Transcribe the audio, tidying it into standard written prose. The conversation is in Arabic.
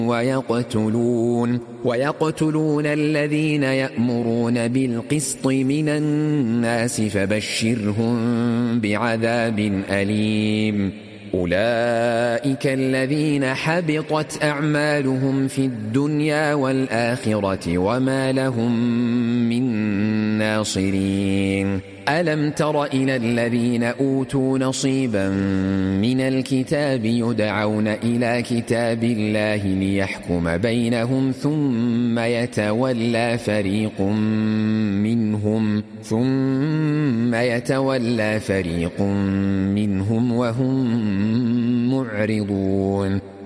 ويقتلون الذين يأمرون بالقسط من الناس فبشرهم بعذاب أليم. أولئك الذين حبطت أعمالهم في الدنيا والآخرة وما لهم من ناصرين. ألم تر إلى الذين أوتوا نصيبا من الكتاب يدعون إلى كتاب الله ليحكم بينهم ثم يتولى فريق منهم وهم معرضون.